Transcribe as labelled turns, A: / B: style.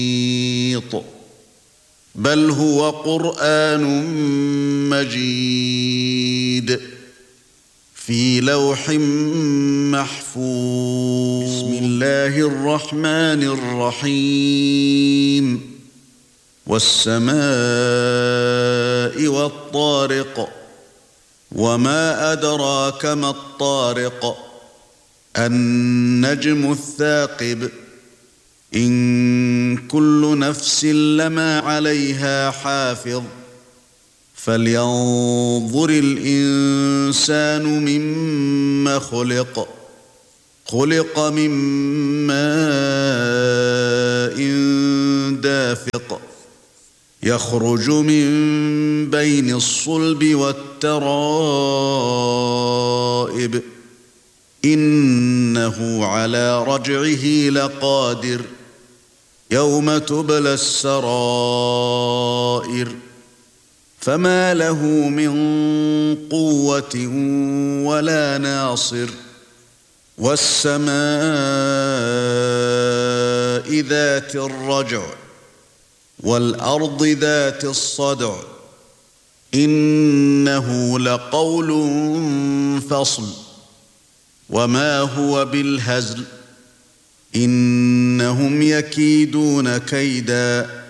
A: بل هو قرآن مجيد في لوح محفوظ. بسم الله الرحمن الرحيم. والسماء والطارق وما أدراك ما الطارق النجم الثاقب إن كل نفس لما عليها حافظ فلينظر الإنسان مما خلق من ماء دافق يخرج من بين الصلب والترائب إنه على رجعه لقادر يوم تبلى السرائر فما له من قوة ولا ناصر والسماء ذات الرجع والأرض ذات الصدع إنه لقول فصل وما هو بالهزل إنهم يكيدون كيدا